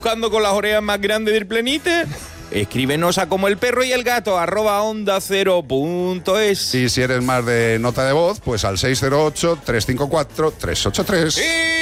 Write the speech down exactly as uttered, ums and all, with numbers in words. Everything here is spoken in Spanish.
buscando con las orejas más grandes del planeta? Escríbenos a como el perro y el gato arroba onda cero punto es. Y si eres más de nota de voz, pues al seis cero ocho, tres cinco cuatro, tres ocho tres. ¡Sí!